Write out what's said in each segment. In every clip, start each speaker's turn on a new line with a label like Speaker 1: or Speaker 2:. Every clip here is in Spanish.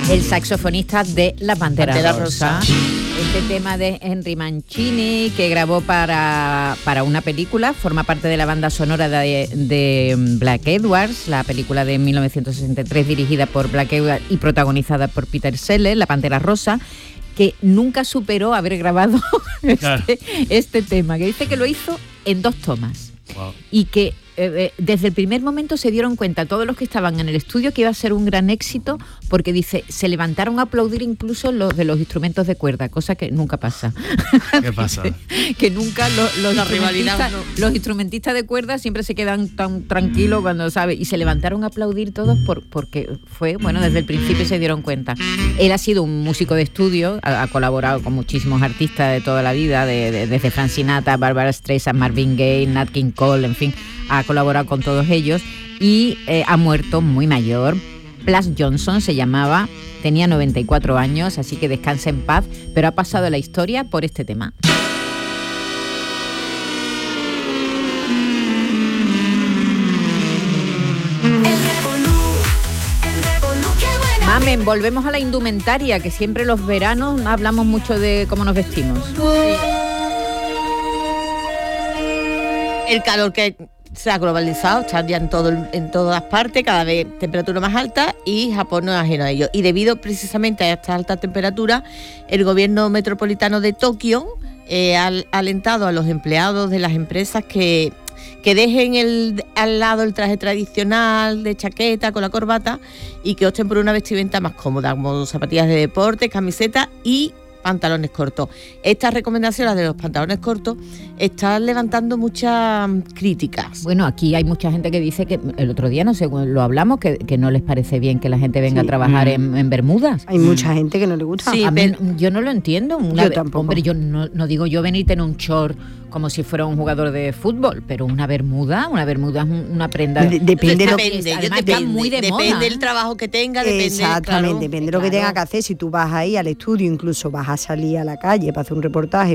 Speaker 1: El saxofonista de La Pantera Rosa. Este tema de Henry Mancini, que grabó para una película, forma parte de la banda sonora de Black Edwards, la película de 1963 dirigida por Black Edwards y protagonizada por Peter Sellers, La Pantera Rosa, que nunca superó haber grabado este tema, que dice que lo hizo en 2 tomas. Wow. Y que desde el primer momento se dieron cuenta todos los que estaban en el estudio que iba a ser un gran éxito, porque dice, se levantaron a aplaudir incluso los de los instrumentos de cuerda, cosa que nunca pasa.
Speaker 2: ¿Qué pasa?
Speaker 1: Que nunca los instrumentistas de cuerda siempre se quedan tan tranquilos cuando sabe, y se levantaron a aplaudir todos porque fue, bueno, desde el principio se dieron cuenta. Él ha sido un músico de estudio, ha colaborado con muchísimos artistas de toda la vida, desde Frank Sinatra, Barbra Streisand, Marvin Gaye, Nat King Cole, en fin, ha colaborado con todos ellos y ha muerto muy mayor. Plas Johnson se llamaba, tenía 94 años, así que descansa en paz, pero ha pasado a la historia por este tema. Mamen, volvemos a la indumentaria, que siempre los veranos hablamos mucho de cómo nos vestimos.
Speaker 3: El calor que se ha globalizado, está ya en todas partes, cada vez temperatura más alta, y Japón no es ajeno a ello. Y debido precisamente a esta alta temperatura, el gobierno metropolitano de Tokio ha alentado a los empleados de las empresas que dejen al lado el traje tradicional de chaqueta con la corbata y que opten por una vestimenta más cómoda, como zapatillas de deporte, camiseta y pantalones cortos. Estas recomendaciones de los pantalones cortos están levantando muchas críticas.
Speaker 1: Bueno, aquí hay mucha gente que dice que el otro día, no sé, lo hablamos, que no les parece bien que la gente venga a trabajar en bermudas.
Speaker 4: Hay mucha gente que no le gusta.
Speaker 1: Sí, yo no lo entiendo.
Speaker 4: Yo tampoco.
Speaker 1: Hombre, yo no digo yo venirte en un short como si fuera un jugador de fútbol, pero una bermuda es una prenda.
Speaker 4: Depende
Speaker 3: del trabajo que tenga,
Speaker 4: exactamente, depende de lo que tenga que hacer. Si tú vas ahí al estudio, incluso vas a salir a la calle para hacer un reportaje,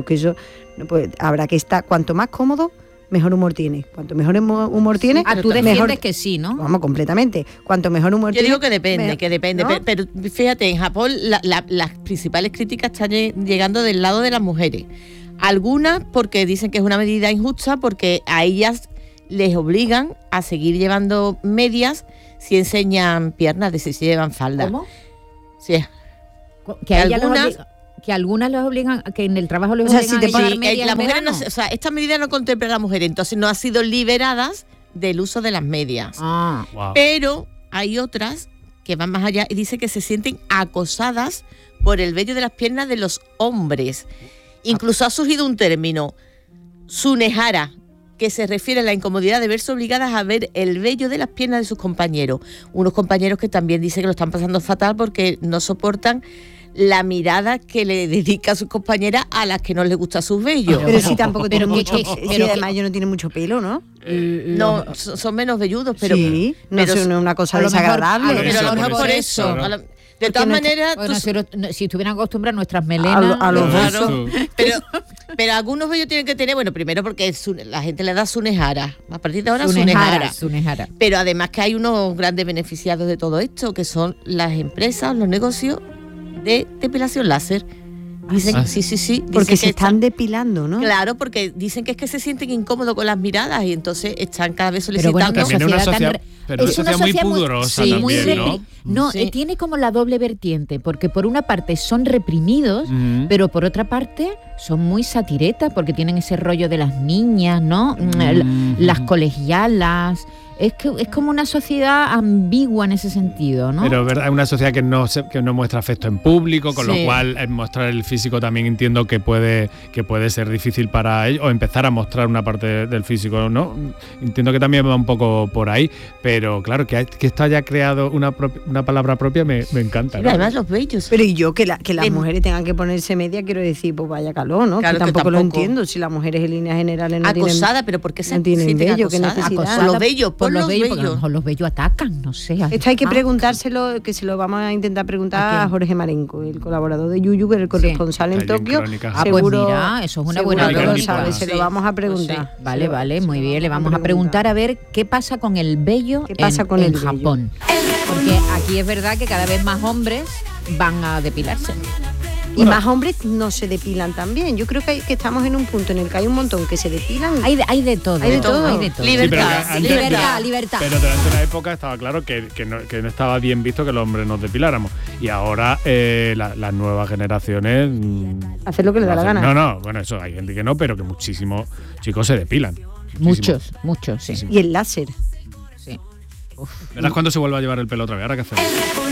Speaker 4: pues habrá que estar cuanto más cómodo, mejor humor tiene. Cuanto mejor humor tiene,
Speaker 1: tú defiendes que sí, ¿no?
Speaker 4: Vamos, completamente. Cuanto mejor humor tiene.
Speaker 3: Yo digo que depende, ¿no? pero fíjate, en Japón las principales críticas están llegando del lado de las mujeres. Algunas porque dicen que es una medida injusta, porque a ellas les obligan a seguir llevando medias si enseñan piernas, de si llevan falda.
Speaker 1: ¿Cómo?
Speaker 3: Sí.
Speaker 1: Que algunas les obligan, que en el trabajo les obligan a llevar medias.
Speaker 3: Las mujeres esta medida no contempla a las mujeres, entonces no han sido liberadas del uso de las medias.
Speaker 2: Wow.
Speaker 3: Pero hay otras que van más allá y dicen que se sienten acosadas por el vello de las piernas de los hombres. Incluso ha surgido un término, sunehara, que se refiere a la incomodidad de verse obligadas a ver el vello de las piernas de sus compañeros. Unos compañeros que también dicen que lo están pasando fatal porque no soportan la mirada que le dedica a sus compañeras a las que no les gusta sus vellos.
Speaker 4: Pero sí, tampoco tiene mucho. Pero además ellos no tienen mucho pelo, ¿no?
Speaker 3: No, son menos velludos, pero
Speaker 4: sí, no es una cosa desagradable.
Speaker 3: Pero a lo mejor por eso. De todas maneras,
Speaker 1: bueno, si estuvieran acostumbrados a nuestras melenas,
Speaker 4: a los
Speaker 3: claro, pero algunos vellos tienen que tener, bueno, primero porque la gente le da sunehara, a partir de ahora sunehara. Pero además que hay unos grandes beneficiados de todo esto, que son las empresas, los negocios de depilación láser. Dicen, sí.
Speaker 4: Porque se están depilando, ¿no?
Speaker 3: Claro, porque dicen que es que se sienten incómodos con las miradas y entonces están cada vez solicitando.
Speaker 2: Pero bueno, una sociedad muy pudorosa también, ¿no?
Speaker 1: No, tiene como la doble vertiente, porque por una parte son reprimidos, pero por otra parte son muy satiretas, porque tienen ese rollo de las niñas, ¿no? Las colegialas. Es como una sociedad ambigua en ese sentido, ¿no?
Speaker 2: Pero verdad, es una sociedad que no muestra afecto en público, con lo cual mostrar el físico también entiendo que puede ser difícil para ellos, o empezar a mostrar una parte del físico, ¿no? Entiendo que también va un poco por ahí, pero claro, que esto haya creado una palabra propia me encanta, ¿no?
Speaker 3: Además los bellos.
Speaker 4: Pero y yo que las mujeres tengan que ponerse media, quiero decir, pues vaya calor, ¿no?
Speaker 3: Claro,
Speaker 4: que tampoco lo entiendo, si las mujeres en líneas generales no
Speaker 3: acosada, pero ¿por qué se
Speaker 4: tienen vello? ¿Qué
Speaker 3: necesidad?
Speaker 4: Los
Speaker 3: bellos,
Speaker 1: por los bellos, porque a lo mejor los bellos atacan, no sé.
Speaker 4: Esto hay que preguntárselo, que se lo vamos a intentar preguntar a Jorge Marenco, el colaborador de Yuyu, que es el corresponsal en Tokio.
Speaker 1: Seguro, pues mira, eso es una buena pregunta.
Speaker 4: Se lo vamos a preguntar.
Speaker 1: Vale, muy bien. Le vamos a preguntar a ver qué pasa con el vello en Japón. Porque aquí es verdad que cada vez más hombres van a depilarse.
Speaker 4: Y más hombres no se depilan también. Yo creo que estamos en un punto en el que hay un montón que se depilan.
Speaker 1: Hay de todo.
Speaker 4: Hay de todo.
Speaker 3: Libertad.
Speaker 1: Libertad.
Speaker 2: Pero durante una época estaba claro que no estaba bien visto que los hombres nos depiláramos. Y ahora las nuevas generaciones...
Speaker 4: hacer lo que les da la gana.
Speaker 2: No, bueno, eso hay gente que no, pero que muchísimos chicos se depilan.
Speaker 1: Muchos, sí.
Speaker 4: Y el láser.
Speaker 1: Sí.
Speaker 2: ¿Verás cuándo se vuelva a llevar el pelo otra vez? ¿Ahora qué hacemos?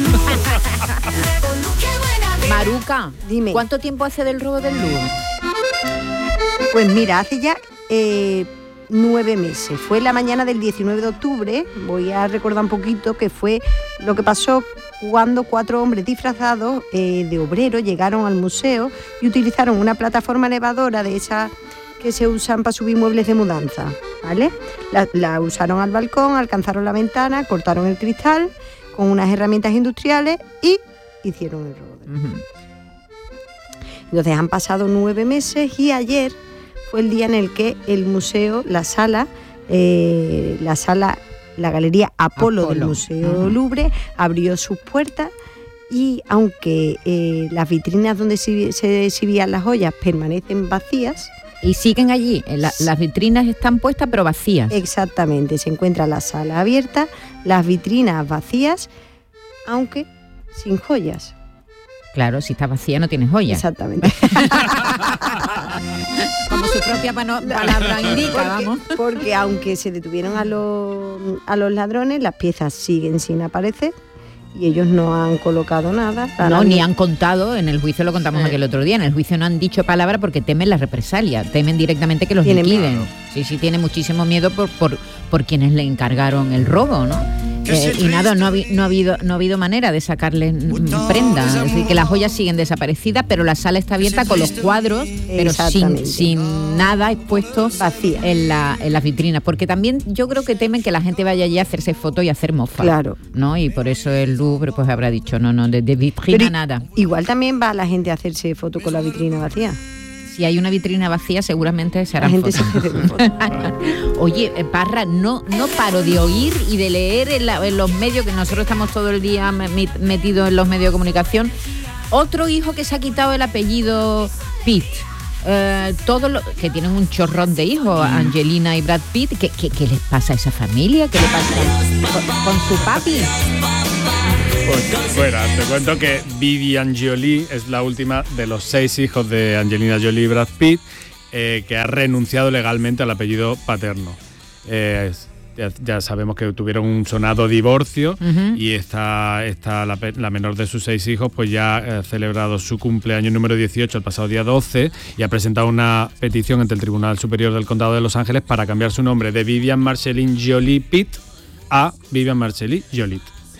Speaker 1: Maruca,
Speaker 4: dime.
Speaker 1: ¿Cuánto tiempo hace del robo del Louvre?
Speaker 4: Pues mira, hace ya 9 meses. Fue la mañana del 19 de octubre. Voy a recordar un poquito que fue lo que pasó cuando 4 hombres disfrazados de obreros llegaron al museo y utilizaron una plataforma elevadora de esas que se usan para subir muebles de mudanza, ¿vale? La usaron al balcón, alcanzaron la ventana, cortaron el cristal con unas herramientas industriales y hicieron el robo. Entonces han pasado 9 meses y ayer fue el día en el que el museo, la galería Apolo del Museo Louvre abrió sus puertas y aunque las vitrinas donde se exhibían las joyas permanecen vacías.
Speaker 1: Y siguen allí, las vitrinas están puestas pero vacías.
Speaker 4: Exactamente, se encuentra la sala abierta, las vitrinas vacías, aunque sin joyas.
Speaker 1: Claro, si está vacía no tienes joyas.
Speaker 4: Exactamente.
Speaker 1: Como su propia palabra indica, vamos.
Speaker 4: Porque aunque se detuvieron a los ladrones, las piezas siguen sin aparecer y ellos no han colocado nada.
Speaker 1: No, ni han contado, en el juicio lo contamos aquí el otro día, en el juicio no han dicho palabra porque temen la represalia, temen directamente que los liquiden. Sí, tiene muchísimo miedo por quienes le encargaron el robo, ¿no? Y nada, no ha habido manera de sacarles prenda. Es decir, que las joyas siguen desaparecidas, pero la sala está abierta con los cuadros, pero sin nada expuesto en las vitrinas. Porque también yo creo que temen que la gente vaya allí a hacerse fotos y a hacer mofa.
Speaker 4: Claro.
Speaker 1: ¿No? Y por eso el Louvre pues habrá dicho, no, de vitrina pero nada.
Speaker 4: Igual también va la gente a hacerse fotos con la vitrina vacía.
Speaker 1: Si hay una vitrina vacía, seguramente se harán fotos. Oye, Parra, no paro de oír y de leer en los medios, que nosotros estamos todo el día metidos en los medios de comunicación. Otro hijo que se ha quitado el apellido Pitt. Que tienen un chorrón de hijos, Angelina y Brad Pitt. ¿Qué les pasa a esa familia? ¿Qué le pasa con su papi?
Speaker 2: Pues bueno, te cuento que Vivian Jolie es la última de los 6 hijos de Angelina Jolie y Brad Pitt, que ha renunciado legalmente al apellido paterno. Ya sabemos que tuvieron un sonado divorcio y la menor de sus 6 hijos pues ya ha celebrado su cumpleaños número 18 el pasado día 12 y ha presentado una petición ante el Tribunal Superior del Condado de Los Ángeles para cambiar su nombre de Vivian Marceline Jolie Pitt a Vivian Marceline Jolie.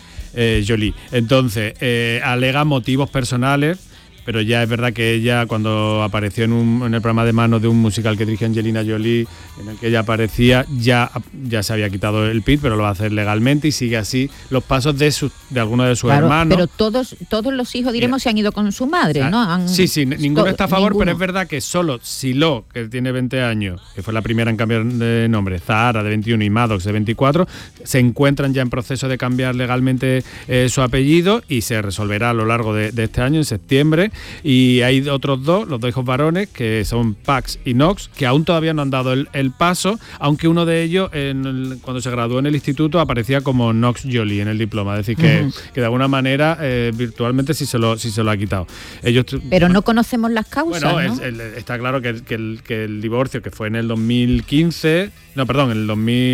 Speaker 2: Entonces, alega motivos personales, pero ya es verdad que ella, cuando apareció en el programa de mano de un musical que dirige Angelina Jolie, en el que ella aparecía, ya se había quitado el Pitt, pero lo va a hacer legalmente y sigue así los pasos de algunos de sus hermanos.
Speaker 1: Pero todos los hijos, diremos, se han ido con su madre, ¿no?
Speaker 2: Sí, ninguno está a favor, pero es verdad que solo Silo, que tiene 20 años, que fue la primera en cambiar de nombre, Zahara, de 21, y Maddox, de 24, se encuentran ya en proceso de cambiar legalmente su apellido y se resolverá a lo largo de este año, en septiembre. Y hay otros los dos hijos varones, que son Pax y Knox, que aún todavía no han dado el paso, aunque uno de ellos, cuando se graduó en el instituto, aparecía como Knox Jolie en el diploma. Es decir, que de alguna manera, virtualmente sí se lo ha quitado.
Speaker 1: Pero no conocemos las causas,
Speaker 2: bueno,
Speaker 1: ¿no?
Speaker 2: Está claro que el divorcio, que fue en el 2015, en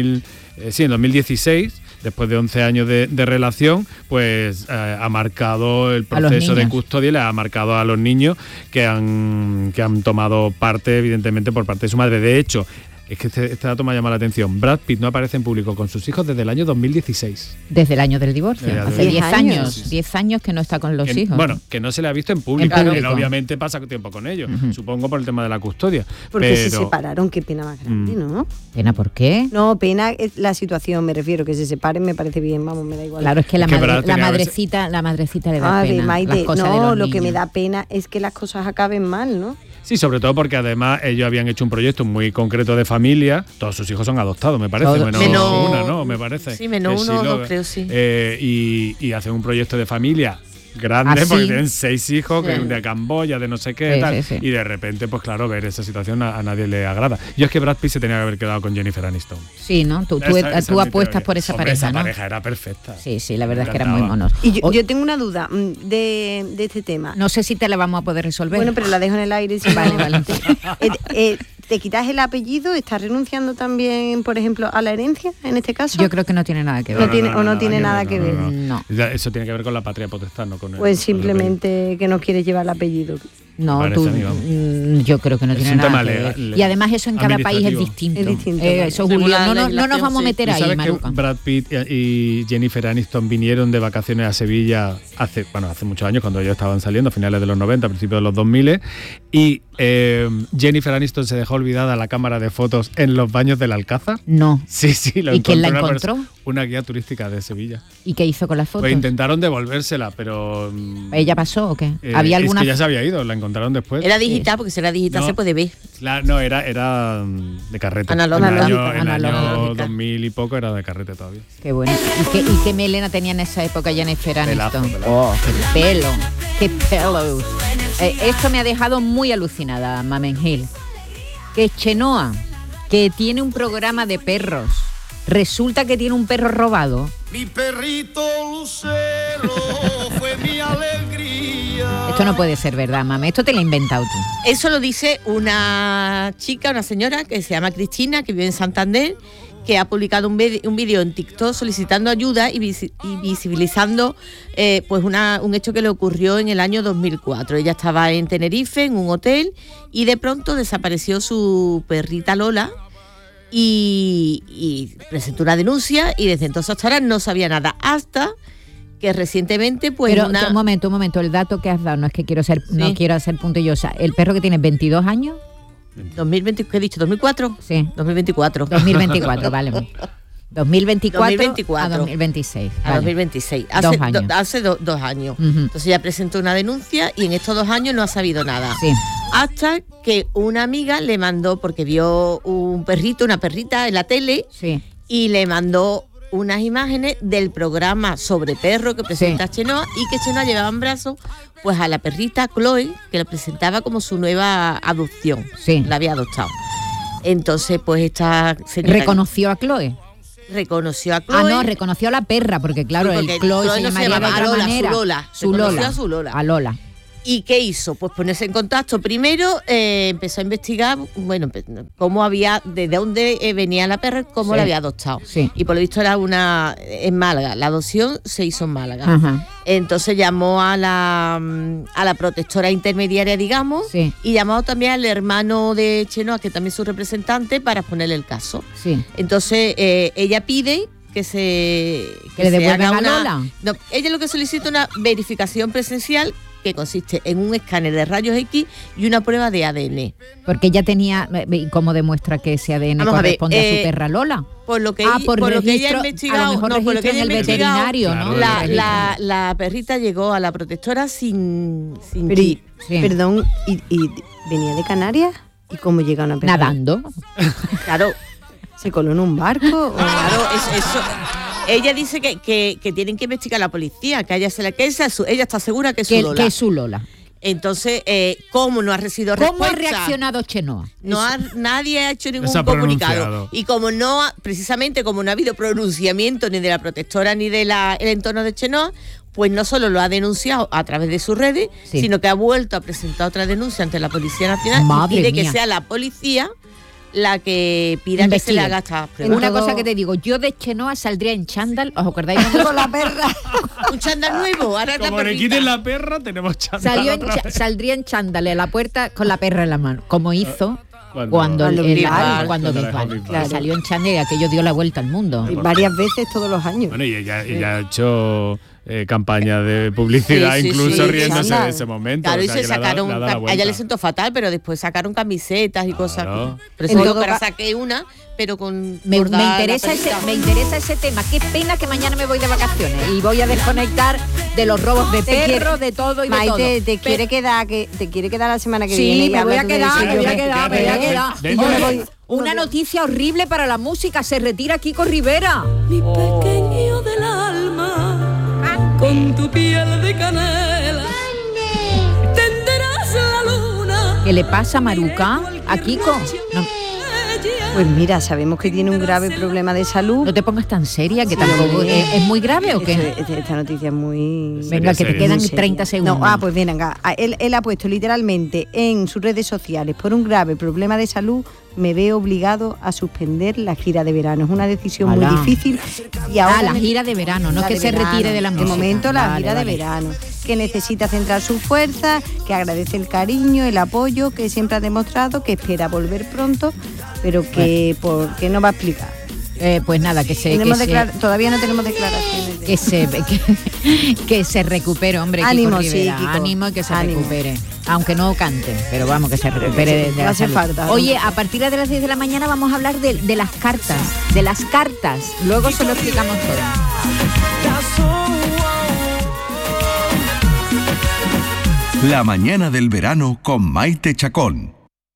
Speaker 2: 2016, después de 11 años de relación, pues ha marcado el proceso de custodia y le ha marcado a los niños que han tomado parte, evidentemente, por parte de su madre. De hecho, es que este dato me ha llamado la atención. Brad Pitt no aparece en público con sus hijos desde el año 2016.
Speaker 1: Desde el año del divorcio. Hace 10 años. Sí. 10 años que no está con los hijos.
Speaker 2: Bueno, que no se le ha visto en público. Él obviamente pasa tiempo con ellos, supongo por el tema de la custodia.
Speaker 4: Porque se separaron, qué pena más grande, ¿no?
Speaker 1: ¿Pena por qué?
Speaker 4: No, pena es la situación, me refiero, que se separen me parece bien, vamos, me da igual.
Speaker 1: Claro, es que la madrecita le da pena.
Speaker 4: Maite,
Speaker 1: las cosas de los
Speaker 4: lo
Speaker 1: niños.
Speaker 4: que me da pena es que las cosas acaben mal, ¿no?
Speaker 2: Sí, sobre todo porque además ellos habían hecho un proyecto muy concreto de familia. Todos sus hijos son adoptados, me parece. Menos una, ¿no? Me parece.
Speaker 3: Sí, menos uno o dos, creo, sí.
Speaker 2: Y hacen un proyecto de familia grande, porque tienen 6 hijos, que de Camboya, de no sé qué, tal. Y de repente, pues claro, ver esa situación a nadie le agrada. Yo es que Brad Pitt se tenía que haber quedado con Jennifer Aniston.
Speaker 1: Sí, ¿no? Tú apuestas por esa pareja,
Speaker 2: esa
Speaker 1: ¿no?
Speaker 2: pareja era perfecta.
Speaker 1: Sí, la verdad es que eran muy monos.
Speaker 4: Y yo tengo una duda de este tema.
Speaker 1: No sé si te la vamos a poder resolver.
Speaker 4: Bueno, pero la dejo en el aire. Si vale. ¿Te quitas el apellido? ¿Estás renunciando también, por ejemplo, a la herencia, en este caso?
Speaker 1: Yo creo que no tiene nada que ver.
Speaker 4: No tiene nada que ver.
Speaker 1: No.
Speaker 2: Eso tiene que ver con la patria potestad, no con
Speaker 4: pues simplemente que no quieres llevar el apellido.
Speaker 1: No, yo creo que no tiene nada que ver. Y además eso en cada país es distinto. Eso, Julio, no nos vamos a meter ahí, Maruca.
Speaker 2: Brad Pitt y Jennifer Aniston vinieron de vacaciones a Sevilla hace muchos años, cuando ellos estaban saliendo, a finales de los 90, a principios de los 2000, y Jennifer Aniston se dejó olvidada la cámara de fotos en los baños del Alcázar.
Speaker 1: No.
Speaker 2: Sí, lo encontró.
Speaker 1: ¿Y quién la encontró?
Speaker 2: Una guía turística de Sevilla.
Speaker 1: ¿Y qué hizo con las fotos?
Speaker 2: Pues intentaron devolvérsela, pero...
Speaker 1: ¿Ella pasó o qué? ¿Había alguna?
Speaker 2: Es que ya se había ido, la encontraron después.
Speaker 3: Era digital, porque si era digital se puede ver.
Speaker 2: No, era de carrete.
Speaker 3: Analógica.
Speaker 2: En el año 2000 y poco era de carrete todavía.
Speaker 1: Qué bueno. ¿Y qué melena tenía en esa época Jennifer Aniston? ¡Oh, qué pelo! ¡Qué pelos! Esto me ha dejado muy alucinada, Mamen Gil. Que Chenoa, que tiene un programa de perros, resulta que tiene un perro robado.
Speaker 5: Mi perrito Lucero fue mi alegría.
Speaker 1: Esto no puede ser verdad, Mame. Esto te lo has inventado tú.
Speaker 3: Eso lo dice una señora que se llama Cristina, que vive en Santander, que ha publicado un vídeo en TikTok solicitando ayuda y visibilizando pues un hecho que le ocurrió en el año 2004. Ella estaba en Tenerife, en un hotel, y de pronto desapareció su perrita Lola y presentó una denuncia, y desde entonces hasta ahora no sabía nada, hasta que recientemente pues...
Speaker 1: Pero un momento, el dato que has dado, no es que no quiero hacer puntillosa. El perro que tiene 22 años...
Speaker 3: 2020, ¿qué he dicho? ¿2004?
Speaker 1: Sí.
Speaker 3: 2024.
Speaker 1: 2024, vale. 2024 a 2026.
Speaker 3: A 2026. Hace 2 años. Uh-huh. Entonces ella presentó una denuncia y en estos 2 años no ha sabido nada.
Speaker 1: Sí.
Speaker 3: Hasta que una amiga le mandó, porque vio una perrita en la tele,
Speaker 1: sí,
Speaker 3: y le mandó unas imágenes del programa sobre perro que presenta Chenoa, y que Chenoa llevaba en brazos pues a la perrita Chloe, que la presentaba como su nueva adopción.
Speaker 1: Sí.
Speaker 3: La había adoptado. Entonces, pues esta señora...
Speaker 1: ¿Reconoció a Chloe?
Speaker 3: Reconoció a Chloe.
Speaker 1: Ah, no, reconoció a la perra, porque claro, el Chloe se llamaría de otra manera.
Speaker 3: Su Lola.
Speaker 1: A Lola.
Speaker 3: ¿Y qué hizo? Pues ponerse en contacto. Primero empezó a investigar, cómo de dónde venía la perra, cómo la había adoptado.
Speaker 1: Sí.
Speaker 3: Y por lo visto era en Málaga. La adopción se hizo en Málaga.
Speaker 1: Ajá.
Speaker 3: Entonces llamó a la protectora intermediaria, digamos,
Speaker 1: sí,
Speaker 3: y llamó también al hermano de Chenoa, que también es su representante, para ponerle el caso.
Speaker 1: Sí.
Speaker 3: Entonces ella pide que
Speaker 1: le devuelvan a Lola.
Speaker 3: No, ella lo que solicita una verificación presencial, que consiste en un escáner de rayos X y una prueba de ADN.
Speaker 1: Porque ella tenía... ¿Cómo demuestra que ese ADN corresponde a su perra Lola?
Speaker 3: Por lo que ella ha investigado,
Speaker 1: a lo mejor
Speaker 3: por lo que
Speaker 1: en el veterinario, ¿no?
Speaker 3: La perrita llegó a la protectora sin chip.
Speaker 4: Sí. Perdón, ¿y venía de Canarias? ¿Y cómo llega una perra?
Speaker 1: Nadando.
Speaker 3: Claro.
Speaker 4: ¿Se coló en un barco?
Speaker 3: Claro, eso. Ella dice que tienen que investigar a la policía, que ella está segura que es su Lola.
Speaker 1: Que es su Lola.
Speaker 3: Entonces, ¿cómo no ha recibido respuesta?
Speaker 1: ¿Cómo ha reaccionado Chenoa?
Speaker 3: Nadie ha hecho ningún comunicado. Y precisamente como no ha habido pronunciamiento ni de la protectora ni del entorno de Chenoa, pues no solo lo ha denunciado a través de sus redes, sino que ha vuelto a presentar otra denuncia ante la Policía Nacional.
Speaker 1: Madre
Speaker 3: y pide
Speaker 1: mía.
Speaker 3: que sea la policía la que pida que se le haga esta prueba.
Speaker 1: Una cosa que te digo, yo de Chenoa saldría en chándal, ¿os acordáis? Con la perra.
Speaker 3: Un chándal nuevo. Ahora
Speaker 2: como le quiten la perra, tenemos chándal.
Speaker 1: Saldría en chándal a la puerta con la perra en la mano, como hizo cuando Bisbal, claro, salió en chándal y aquello dio la vuelta al mundo.
Speaker 4: Y varias veces todos los años.
Speaker 2: Bueno, y ella ha hecho campaña de publicidad, incluso riéndose de ese momento.
Speaker 3: Claro, y se sacaron, a ella le sentó fatal, pero después sacaron camisetas y cosas. Pero ahora saqué una, pero con...
Speaker 1: Me interesa ese tema. Qué pena que mañana me voy de vacaciones y voy a desconectar de los robos de perros, de todo y
Speaker 4: Maite,
Speaker 1: de todo.
Speaker 4: ¿te quiere quedar la semana que
Speaker 1: viene?
Speaker 4: Sí,
Speaker 1: me voy a quedar. Una noticia horrible para la música. Se retira Kiko Rivera.
Speaker 6: Mi pequeño del alma, con tu piel de canela, tenderás la luna.
Speaker 1: ¿Qué le pasa a Maruca? ¿A Kiko? No.
Speaker 4: Pues mira, sabemos que tiene un grave problema de salud.
Speaker 1: No te pongas tan seria, que tampoco es muy grave o qué.
Speaker 4: Esta noticia es muy...
Speaker 1: Venga, que te quedan 30 segundos.
Speaker 4: No, pues venga, él ha puesto literalmente en sus redes sociales, por un grave problema de salud, me veo obligado a suspender la gira de verano. Es una decisión muy difícil. Y ahora
Speaker 1: la gira de verano, no que se retire de la música.
Speaker 4: De momento la gira de verano. Que necesita centrar su fuerza, que agradece el cariño, el apoyo que siempre ha demostrado, que espera volver pronto, pero que porque no va a explicar.
Speaker 1: Pues nada,
Speaker 4: todavía no tenemos declaraciones.
Speaker 1: Que se recupere, hombre.
Speaker 4: Ánimo,
Speaker 1: Kiko Rivera.
Speaker 4: Sí, Kiko.
Speaker 1: Ánimo y que se recupere. Aunque no cante, pero vamos, que se recupere de la salud.
Speaker 4: Falta.
Speaker 1: Oye, a partir de las 10 de la mañana vamos a hablar de las cartas. De las cartas. Luego se lo explicamos todo.
Speaker 7: La mañana del verano con Maite Chacón.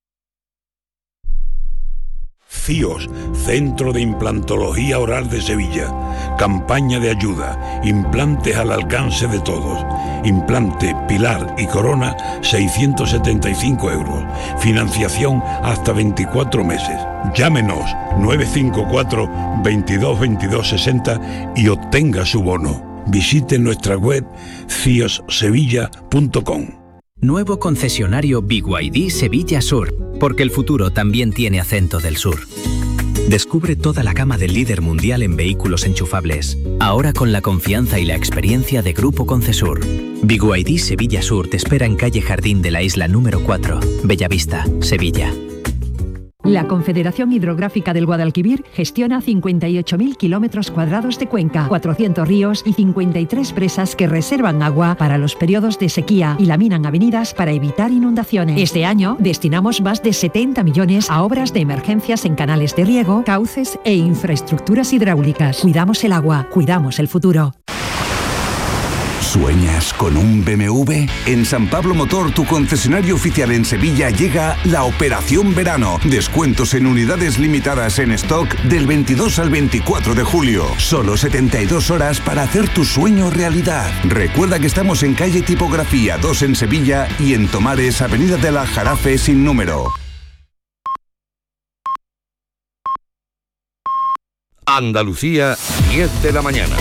Speaker 8: CIOS, Centro de Implantología Oral de Sevilla. Campaña de ayuda. Implantes al alcance de todos. Implante, pilar y corona, 675 euros. Financiación hasta 24 meses. Llámenos 954 22 22 60 y obtenga su bono. Visite nuestra web ciossevilla.com.
Speaker 9: Nuevo concesionario BYD Sevilla Sur, porque el futuro también tiene acento del sur. Descubre toda la gama del líder mundial en vehículos enchufables, ahora con la confianza y la experiencia de Grupo Concesur. BYD Sevilla Sur te espera en calle Jardín de la Isla número 4, Bellavista, Sevilla.
Speaker 10: La Confederación Hidrográfica del Guadalquivir gestiona 58.000 kilómetros cuadrados de cuenca, 400 ríos y 53 presas que reservan agua para los periodos de sequía y laminan avenidas para evitar inundaciones. Este año destinamos más de 70 millones a obras de emergencias en canales de riego, cauces e infraestructuras hidráulicas. Cuidamos el agua, cuidamos el futuro.
Speaker 7: ¿Sueñas con un BMW? En San Pablo Motor, tu concesionario oficial en Sevilla, llega la Operación Verano. Descuentos en unidades limitadas en stock del 22 al 24 de julio. Solo 72 horas para hacer tu sueño realidad. Recuerda que estamos en calle Tipografía 2 en Sevilla y en Tomares, avenida de la Jarafe sin número.
Speaker 11: Andalucía, 10 de la mañana.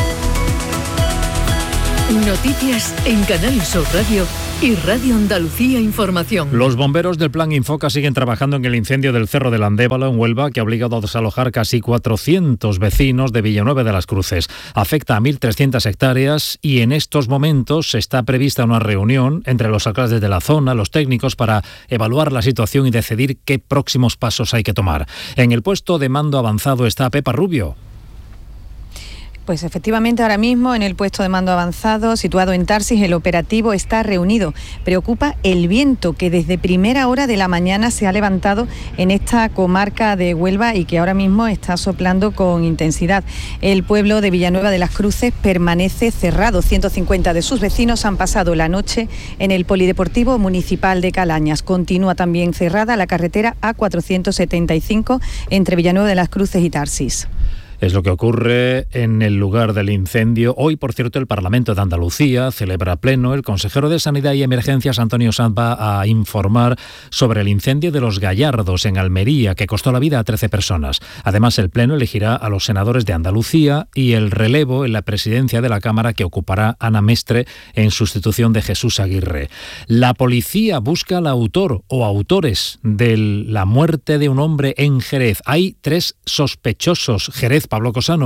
Speaker 12: Noticias en Canal Sur Radio y Radio Andalucía Información.
Speaker 2: Los bomberos del Plan Infoca siguen trabajando en el incendio del Cerro del Andévalo en Huelva, que ha obligado a desalojar casi 400 vecinos de Villanueva de las Cruces. Afecta a 1.300 hectáreas y en estos momentos está prevista una reunión entre los alcaldes de la zona, los técnicos, para evaluar la situación y decidir qué próximos pasos hay que tomar. En el puesto de mando avanzado está Pepa Rubio.
Speaker 13: Pues efectivamente, ahora mismo en el puesto de mando avanzado, situado en Tarsis, el operativo está reunido. Preocupa el viento que desde primera hora de la mañana se ha levantado en esta comarca de Huelva y que ahora mismo está soplando con intensidad. El pueblo de Villanueva de las Cruces permanece cerrado. 150 de sus vecinos han pasado la noche en el Polideportivo Municipal de Calañas. Continúa también cerrada la carretera A475 entre Villanueva de las Cruces y Tarsis.
Speaker 2: Es lo que ocurre en el lugar del incendio. Hoy, por cierto, el Parlamento de Andalucía celebra pleno. El consejero de Sanidad y Emergencias, Antonio Sanz, va a informar sobre el incendio de Los Gallardos en Almería, que costó la vida a 13 personas. Además, el pleno elegirá a los senadores de Andalucía y el relevo en la presidencia de la Cámara que ocupará Ana Mestre en sustitución de Jesús Aguirre. La policía busca al autor o autores de la muerte de un hombre en Jerez. Hay 3 sospechosos. Jerez, Pablo Cosano.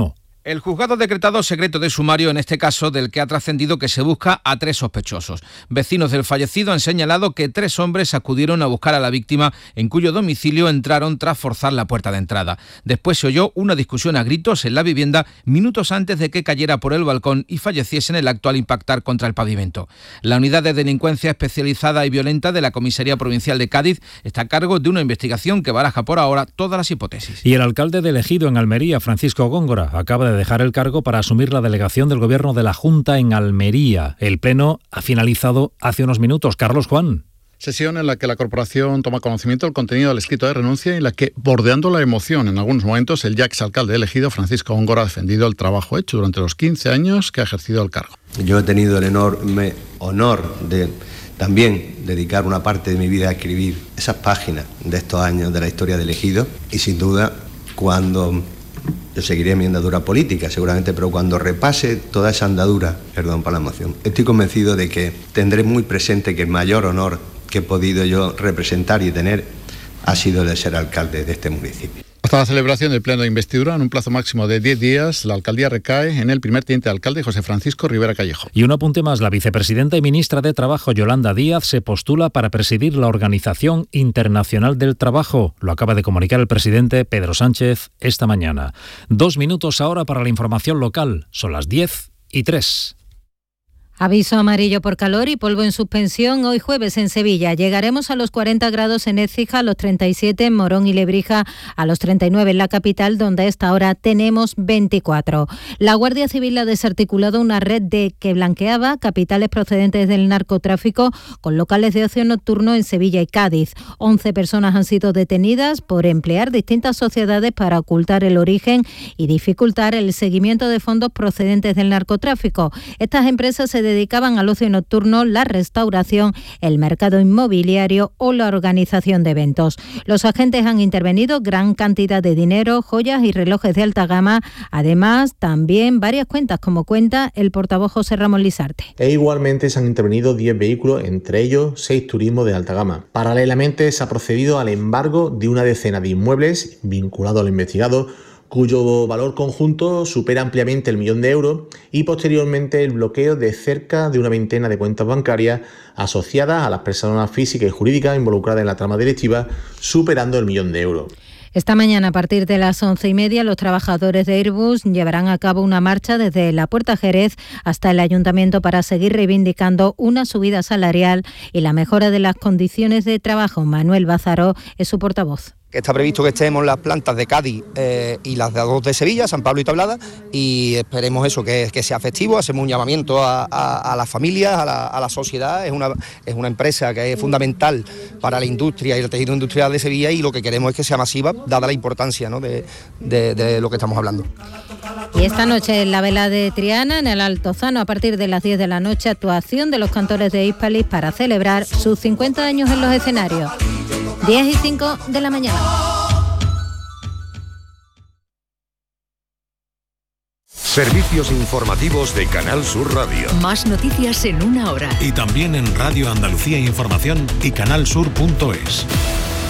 Speaker 14: El juzgado ha decretado secreto de sumario en este caso, del que ha trascendido que se busca a 3 sospechosos. Vecinos del fallecido han señalado que 3 hombres acudieron a buscar a la víctima, en cuyo domicilio entraron tras forzar la puerta de entrada. Después se oyó una discusión a gritos en la vivienda minutos antes de que cayera por el balcón y falleciese en el acto al impactar contra el pavimento. La unidad de delincuencia especializada y violenta de la Comisaría Provincial de Cádiz está a cargo de una investigación que baraja por ahora todas las hipótesis.
Speaker 15: Y el alcalde de Ejido, en Almería, Francisco Góngora, acaba de dejar el cargo para asumir la delegación del Gobierno de la Junta en Almería. El pleno ha finalizado hace unos minutos. Carlos Juan.
Speaker 16: Sesión en la que la corporación toma conocimiento del contenido del escrito de renuncia y en la que, bordeando la emoción en algunos momentos, el ya exalcalde elegido, Francisco Góngora, ha defendido el trabajo hecho durante los 15 años que ha ejercido el cargo.
Speaker 17: Yo he tenido el enorme honor de también dedicar una parte de mi vida a escribir esas páginas de estos años de la historia del Ejido y sin duda cuando... Yo seguiré mi andadura política, seguramente, pero cuando repase toda esa andadura, perdón por la emoción, estoy convencido de que tendré muy presente que el mayor honor que he podido yo representar y tener ha sido el de ser alcalde de este municipio.
Speaker 16: Hasta la celebración del pleno de investidura, en un plazo máximo de 10 días, la alcaldía recae en el primer teniente de alcalde, José Francisco Rivera Callejo.
Speaker 15: Y un apunte más, la vicepresidenta y ministra de Trabajo, Yolanda Díaz, se postula para presidir la Organización Internacional del Trabajo. Lo acaba de comunicar el presidente Pedro Sánchez esta mañana. 2 minutos ahora para la información local. Son las 10:03.
Speaker 18: Aviso amarillo por calor y polvo en suspensión hoy jueves en Sevilla. Llegaremos a los 40 grados en Écija, a los 37 en Morón y Lebrija, a los 39 en la capital, donde a esta hora tenemos 24. La Guardia Civil ha desarticulado una red que blanqueaba capitales procedentes del narcotráfico con locales de ocio nocturno en Sevilla y Cádiz. 11 personas han sido detenidas por emplear distintas sociedades para ocultar el origen y dificultar el seguimiento de fondos procedentes del narcotráfico. Estas empresas se dedicaban al ocio nocturno, la restauración, el mercado inmobiliario o la organización de eventos. Los agentes han intervenido gran cantidad de dinero, joyas y relojes de alta gama, además también varias cuentas, como cuenta el portavoz José Ramón Lisarte.
Speaker 19: E igualmente se han intervenido 10 vehículos, entre ellos 6 turismos de alta gama. Paralelamente se ha procedido al embargo de una decena de inmuebles vinculados al investigado, cuyo valor conjunto supera ampliamente el 1 millón de euros, y posteriormente el bloqueo de cerca de una veintena de cuentas bancarias asociadas a las personas físicas y jurídicas involucradas en la trama delictiva, superando el 1 millón de euros.
Speaker 18: Esta mañana, a partir de las 11:30, los trabajadores de Airbus llevarán a cabo una marcha desde la Puerta Jerez hasta el Ayuntamiento para seguir reivindicando una subida salarial y la mejora de las condiciones de trabajo. Manuel Bazaró es su portavoz.
Speaker 20: Está previsto que estemos las plantas de Cádiz y las de 2 de Sevilla, San Pablo y Tablada, y esperemos eso, que sea festivo. Hacemos un llamamiento a las familias, a la sociedad. Es una empresa que es fundamental para la industria y el tejido industrial de Sevilla, y lo que queremos es que sea masiva, dada la importancia, ¿no?, de lo que estamos hablando.
Speaker 18: Y esta noche en la vela de Triana, en el Altozano, a partir de las 10 de la noche, actuación de los cantores de Hispalis para celebrar sus 50 años en los escenarios. 10:05 de la mañana.
Speaker 11: Servicios informativos de Canal Sur Radio.
Speaker 12: Más noticias en 1 hora.
Speaker 21: Y también en Radio Andalucía Información y canalsur.es.